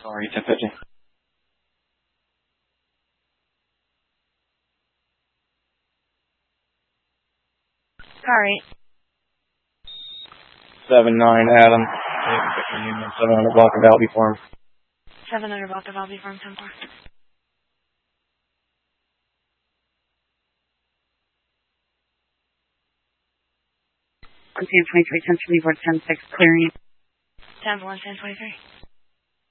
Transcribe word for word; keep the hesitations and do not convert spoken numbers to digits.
Sorry, ten fifty. Sorry. Seven nine Adam. Seven hundred block of Albee Farm. Seven hundred block of Albee Farm, ten four. One ten twenty three, ten twenty four, ten six, clearing. Ten one, ten twenty three.